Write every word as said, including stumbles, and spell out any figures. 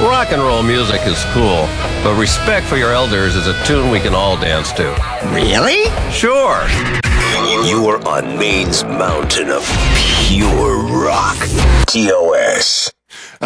Rock and roll music is cool, but respect for your elders is a tune we can all dance to. Really? Sure. You are on Maine's mountain of pure rock. T O S.